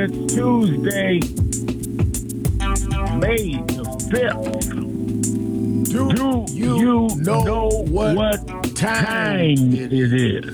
It's Tuesday, May the 5th. Do you know what time it is?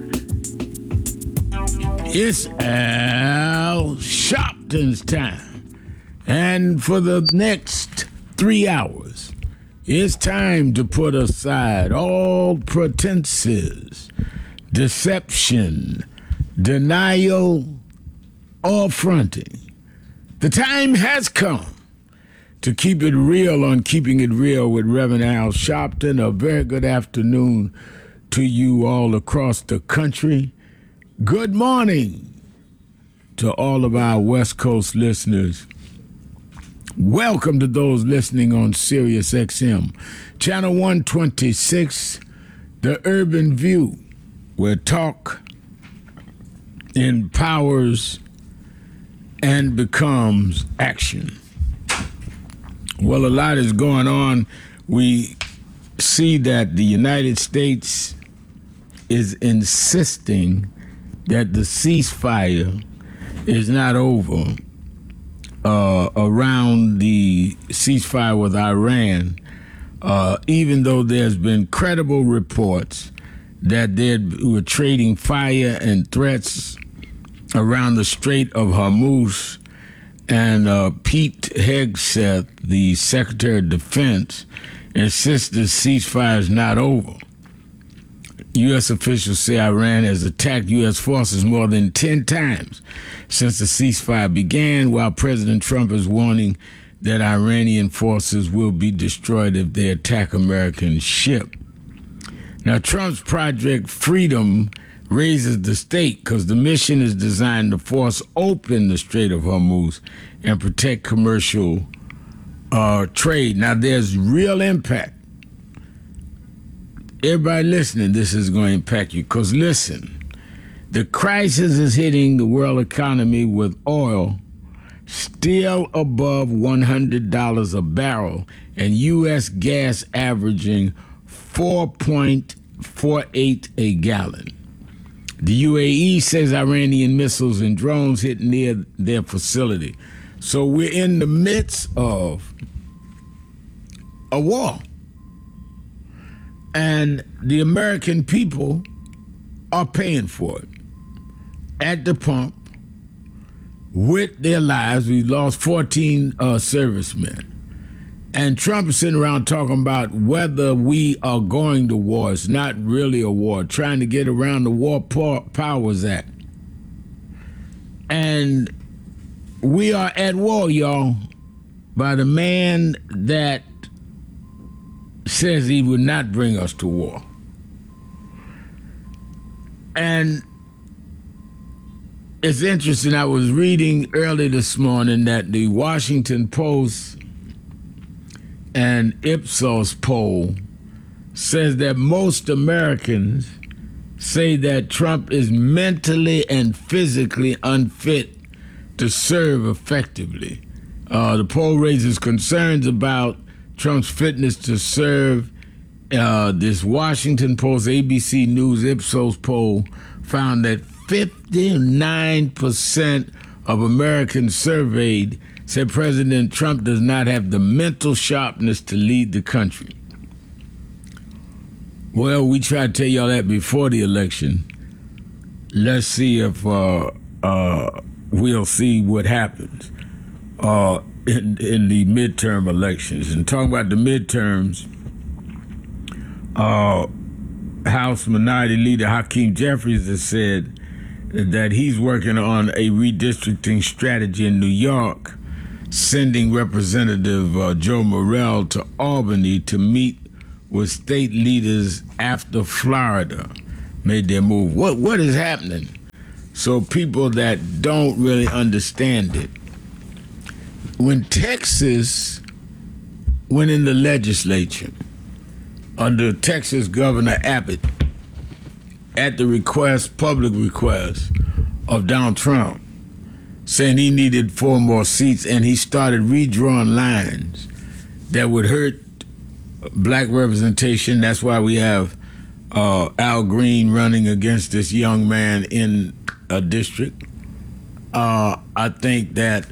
It's Al Sharpton's time. And for the next 3 hours, it's time to put aside all pretenses, deception, denial, or fronting. The time has come to keep it real on Keeping It Real with Reverend Al Sharpton. A very good afternoon to you all across the country. Good morning to all of our West Coast listeners. Welcome to those listening on Sirius XM, Channel 126, The Urban View, where talk empowers and becomes action. Well, a lot is going on. We see that the United States is insisting that the ceasefire is not over around the ceasefire with Iran, even though there's been credible reports that they were trading fire and threats around the Strait of Hormuz. And Pete Hegseth, the Secretary of Defense, insists the ceasefire is not over. U.S. officials say Iran has attacked U.S. forces more than 10 times since the ceasefire began, while President Trump is warning that Iranian forces will be destroyed if they attack American ship. Now, Trump's Project Freedom raises the stake because the mission is designed to force open the Strait of Hormuz and protect commercial trade. Now, there's real impact. Everybody listening, this is going to impact you because, listen, the crisis is hitting the world economy with oil still above $100 a barrel and U.S. gas averaging 4.48 a gallon. The UAE says Iranian missiles and drones hit near their facility. So we're in the midst of a war. And the American people are paying for it at the pump with their lives. We lost 14 servicemen. And Trump is sitting around talking about whether we are going to war. It's not really a war, trying to get around the War Powers Act. And we are at war, y'all, by the man that says he would not bring us to war. And it's interesting, I was reading early this morning that the Washington Post and Ipsos poll says that most Americans say that Trump is mentally and physically unfit to serve effectively. The poll raises concerns about Trump's fitness to serve. This Washington Post, ABC News, Ipsos poll found that 59% of Americans surveyed said President Trump does not have the mental sharpness to lead the country. Well, we tried to tell y'all that before the election. Let's see if we'll see what happens in the midterm elections. And talking about the midterms, House Minority Leader Hakeem Jeffries has said that he's working on a redistricting strategy in New York, sending Representative Joe Morrell to Albany to meet with state leaders after Florida made their move. What is happening? So people that don't really understand it, when Texas went in the legislature under Texas Governor Abbott at the public request of Donald Trump, saying he needed 4 more seats, and he started redrawing lines that would hurt black representation. That's why we have Al Green running against this young man in a district. I I think that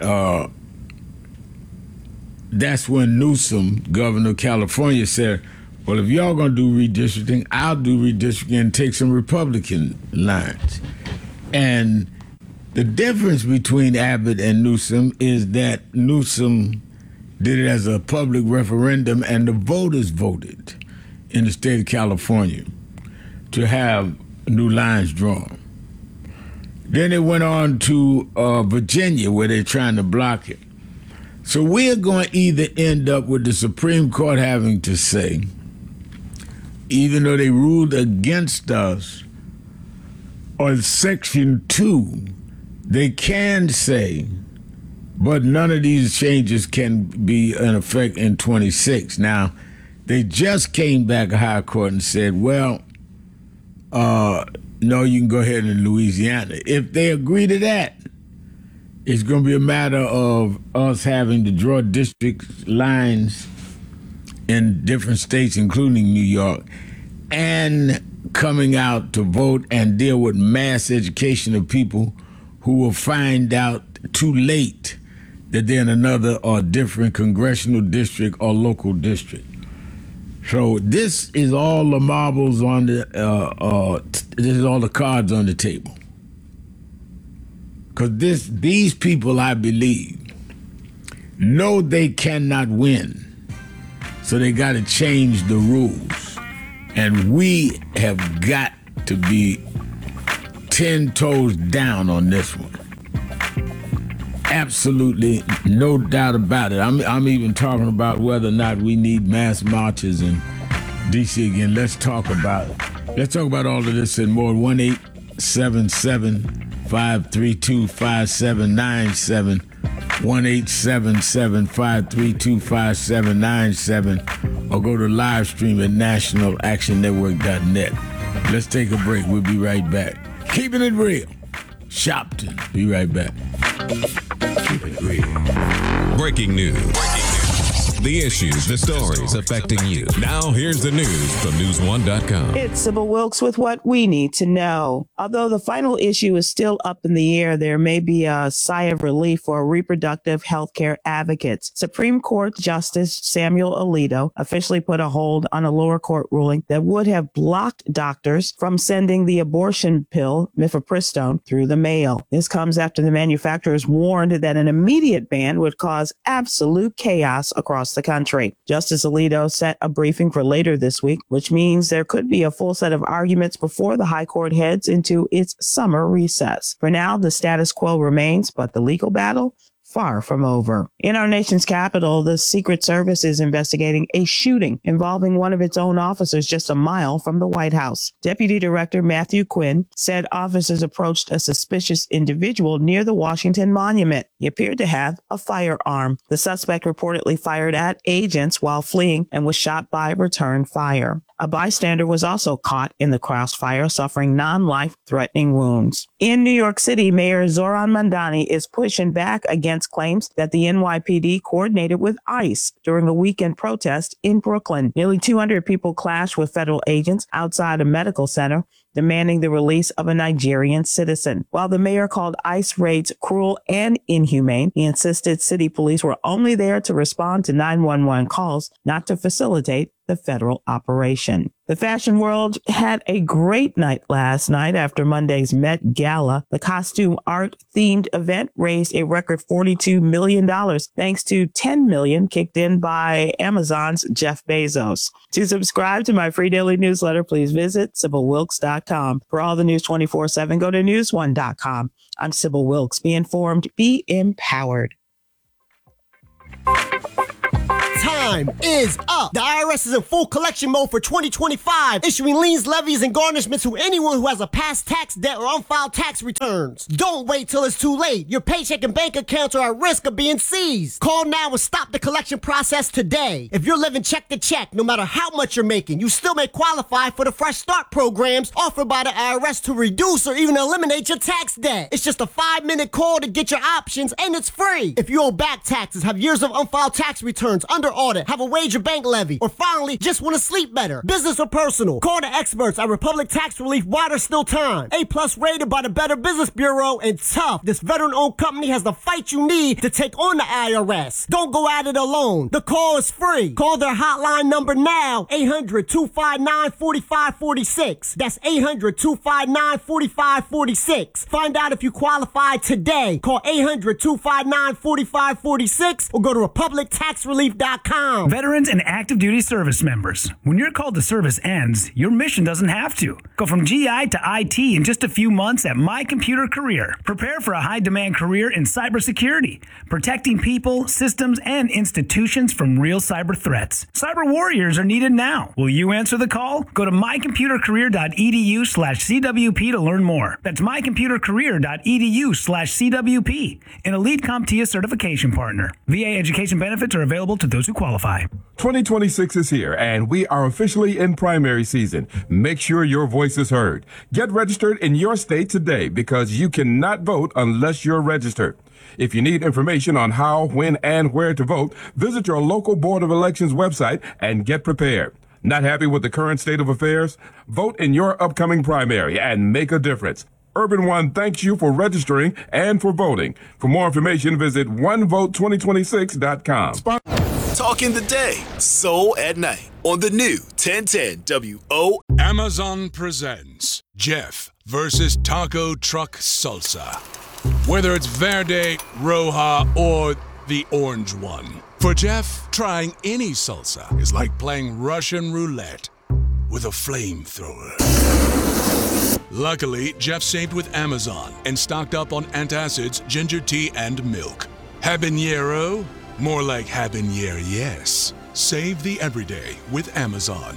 that's when Newsom, governor of California, said, well, if y'all going to do redistricting, I'll do redistricting and take some Republican lines. And the difference between Abbott and Newsom is that Newsom did it as a public referendum, and the voters voted in the state of California to have new lines drawn. Then it went on to Virginia, where they're trying to block it. So we're going to either end up with the Supreme Court having to say, even though they ruled against us on Section 2, they can say, but none of these changes can be in effect in 26. Now, they just came back to high court and said, well, no, you can go ahead in Louisiana. If they agree to that, it's going to be a matter of us having to draw district lines in different states, including New York, and coming out to vote and deal with mass education of people who will find out too late that they're in another or different congressional district or local district. So this is all the marbles on the, this is all the cards on the table. Because these people, I believe, know they cannot win. So they got to change the rules. And we have got to be 10 toes down on this one. Absolutely, no doubt about it. I'm even talking about whether or not we need mass marches in D.C. again. Let's talk about all of this and more. 1-877-532-5797. 1-877-532-5797. Or go to live stream at nationalactionnetwork.net. Let's take a break. We'll be right back. Keeping it real. Shopton. Be right back. Keep it real. Breaking news. The issues, the stories affecting you. Now here's the news from News1.com. It's Sybil Wilkes with what we need to know. Although the final issue is still up in the air, there may be a sigh of relief for reproductive health care advocates. Supreme Court Justice Samuel Alito officially put a hold on a lower court ruling that would have blocked doctors from sending the abortion pill, mifepristone, through the mail. This comes after the manufacturers warned that an immediate ban would cause absolute chaos across the country. Justice Alito set a briefing for later this week, which means there could be a full set of arguments before the High Court heads into its summer recess. For now, the status quo remains, but the legal battle far from over. In our nation's capital, the Secret Service is investigating a shooting involving one of its own officers just a mile from the White House. Deputy Director Matthew Quinn said officers approached a suspicious individual near the Washington Monument. He appeared to have a firearm. The suspect reportedly fired at agents while fleeing and was shot by return fire. A bystander was also caught in the crossfire, suffering non-life-threatening wounds. In New York City, Mayor Zohran Mamdani is pushing back against claims that the NYPD coordinated with ICE during a weekend protest in Brooklyn. Nearly 200 people clashed with federal agents outside a medical center, demanding the release of a Nigerian citizen. While the mayor called ICE raids cruel and inhumane, he insisted city police were only there to respond to 911 calls, not to facilitate the federal operation. The fashion world had a great night last night after Monday's Met Gala. The costume art themed event raised a record $42 million thanks to $10 million kicked in by Amazon's Jeff Bezos. To subscribe to my free daily newsletter, please visit SybilWilkes.com. For all the news 24/7, go to News1.com. I'm Sybil Wilkes. Be informed, be empowered. Time is up. The IRS is in full collection mode for 2025, issuing liens, levies, and garnishments to anyone who has a past tax debt or unfiled tax returns. Don't wait till it's too late. Your paycheck and bank accounts are at risk of being seized. Call now and stop the collection process today. If you're living check to check, no matter how much you're making, you still may qualify for the Fresh Start programs offered by the IRS to reduce or even eliminate your tax debt. It's just a 5-minute call to get your options, and it's free. If you owe back taxes, have years of unfiled tax returns under audit, audit, have a wage or bank levy, or finally, just want to sleep better. Business or personal, call the experts at Republic Tax Relief while there's still time. A+ rated by the Better Business Bureau, and tough. This veteran-owned company has the fight you need to take on the IRS. Don't go at it alone. The call is free. Call their hotline number now, 800-259-4546. That's 800-259-4546. Find out if you qualify today. Call 800-259-4546 or go to republictaxrelief.com. Veterans and active duty service members, when your call to service ends, your mission doesn't have to. Go from GI to IT in just a few months at My Computer Career. Prepare for a high-demand career in cybersecurity, protecting people, systems, and institutions from real cyber threats. Cyber warriors are needed now. Will you answer the call? Go to mycomputercareer.edu/CWP to learn more. That's mycomputercareer.edu/CWP, an elite CompTIA certification partner. VA education benefits are available to those who qualify. 2026 is here, and we are officially in primary season. Make sure your voice is heard. Get registered in your state today because you cannot vote unless you're registered. If you need information on how, when, and where to vote, visit your local Board of Elections website and get prepared. Not happy with the current state of affairs? Vote in your upcoming primary and make a difference. Urban One thanks you for registering and for voting. For more information, visit onevote2026.com. Talking the day, soul at night on the new 1010 WO. Amazon presents Jeff versus Taco Truck Salsa. Whether it's Verde, Roja, or the orange one. For Jeff, trying any salsa is like playing Russian roulette with a flamethrower. Luckily, Jeff saved with Amazon and stocked up on antacids, ginger tea, and milk. Habanero? More like habanero, yes. Save the everyday with Amazon.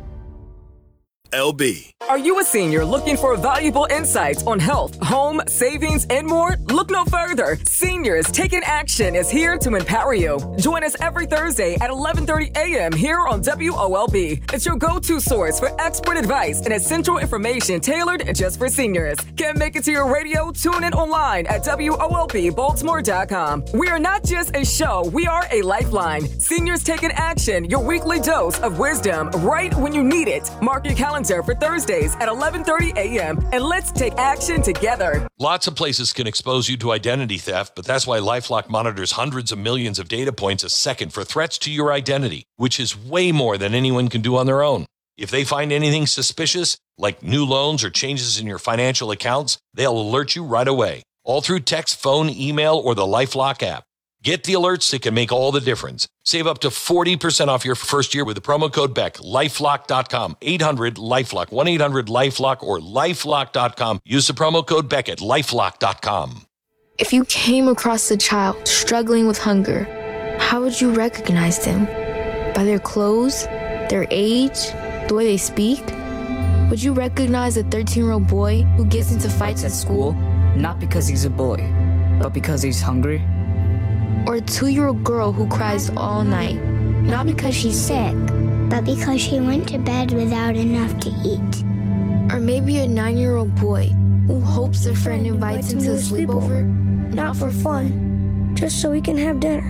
LB. Are you a senior looking for valuable insights on health, home, savings, and more? Look no further. Seniors Taking Action is here to empower you. Join us every Thursday at 11:30 a.m. here on WOLB. It's your go-to source for expert advice and essential information tailored just for seniors. Can't make it to your radio? Tune in online at WOLBbaltimore.com. We are not just a show, we are a lifeline. Seniors Taking Action, your weekly dose of wisdom right when you need it. Mark your calendar for Thursdays at 11:30 a.m. and let's take action together. Lots of places can expose you to identity theft, but that's why LifeLock monitors hundreds of millions of data points a second for threats to your identity, which is way more than anyone can do on their own. If they find anything suspicious, like new loans or changes in your financial accounts, they'll alert you right away, all through text, phone, email, or the LifeLock app. Get the alerts that can make all the difference. Save up to 40% off your first year with the promo code BECK. LifeLock.com, 800-LifeLock, 1-800-LifeLock, or LifeLock.com. Use the promo code BECK at LifeLock.com. If you came across a child struggling with hunger, how would you recognize them? By their clothes, their age, the way they speak? Would you recognize a 13-year-old boy who gets into fights at school? Not because he's a boy, but because he's hungry? Or a 2-year-old girl who cries all night, not because she's sick, but because she went to bed without enough to eat. Or maybe a 9-year-old boy who hopes a friend invites him to a sleepover, not for fun, just so we can have dinner.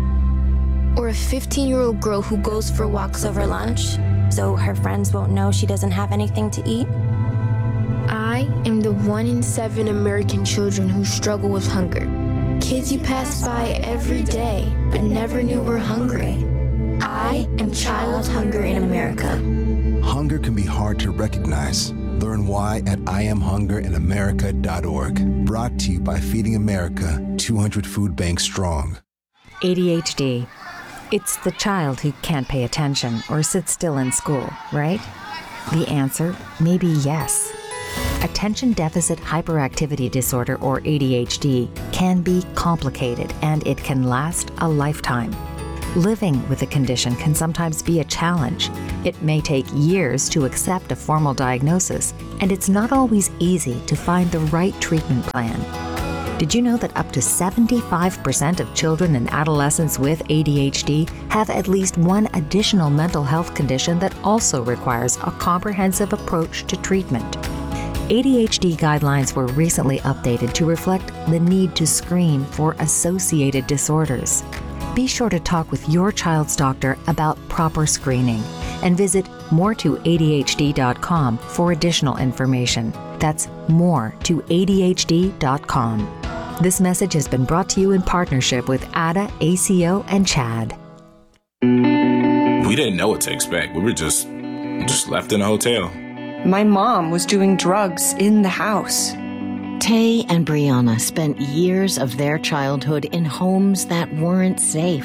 Or a 15-year-old girl who goes for walks over lunch, so her friends won't know she doesn't have anything to eat. I am the 1 in 7 American children who struggle with hunger. Kids you pass by every day, but never knew were hungry. I am child hunger in America. Hunger can be hard to recognize. Learn why at IamHungerInAmerica.org. Brought to you by Feeding America, 200 food banks strong. ADHD. It's the child who can't pay attention or sit still in school, right? The answer may be yes. Attention Deficit Hyperactivity Disorder, or ADHD, can be complicated and it can last a lifetime. Living with the condition can sometimes be a challenge. It may take years to accept a formal diagnosis, and it's not always easy to find the right treatment plan. Did you know that up to 75% of children and adolescents with ADHD have at least one additional mental health condition that also requires a comprehensive approach to treatment? ADHD guidelines were recently updated to reflect the need to screen for associated disorders. Be sure to talk with your child's doctor about proper screening and visit more2adhd.com for additional information. That's more2adhd.com. This message has been brought to you in partnership with ADA, ACO, and CHAD. We didn't know what to expect. We were just left in a hotel. My mom was doing drugs in the house. Tay and Brianna spent years of their childhood in homes that weren't safe.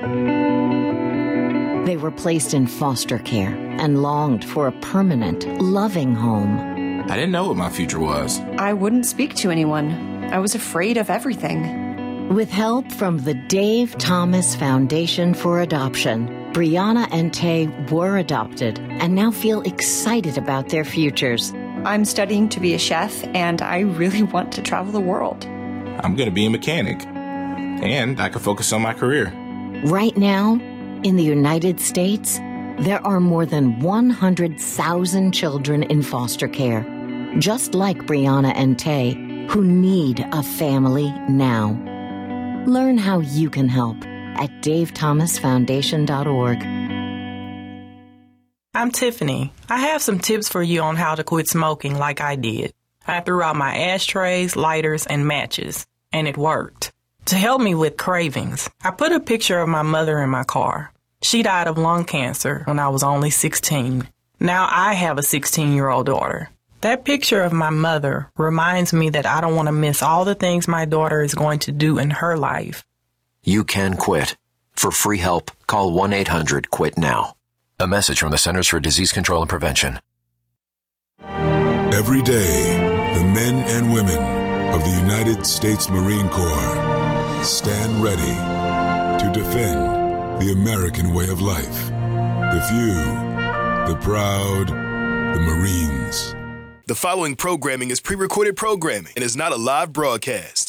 They were placed in foster care and longed for a permanent, loving home. I didn't know what my future was. I wouldn't speak to anyone. I was afraid of everything. With help from the Dave Thomas Foundation for Adoption, Brianna and Tay were adopted and now feel excited about their futures. I'm studying to be a chef, and I really want to travel the world. I'm going to be a mechanic, and I can focus on my career. Right now, in the United States, there are more than 100,000 children in foster care, just like Brianna and Tay, who need a family now. Learn how you can help at davethomasfoundation.org. I'm Tiffany. I have some tips for you on how to quit smoking like I did. I threw out my ashtrays, lighters, and matches, and it worked. To help me with cravings, I put a picture of my mother in my car. She died of lung cancer when I was only 16. Now I have a 16-year-old daughter. That picture of my mother reminds me that I don't want to miss all the things my daughter is going to do in her life. You can quit. For free help, call 1-800-QUIT-NOW. A message from the Centers for Disease Control and Prevention. Every day, the men and women of the United States Marine Corps stand ready to defend the American way of life. The few, the proud, the Marines. The following programming is pre-recorded programming and is not a live broadcast.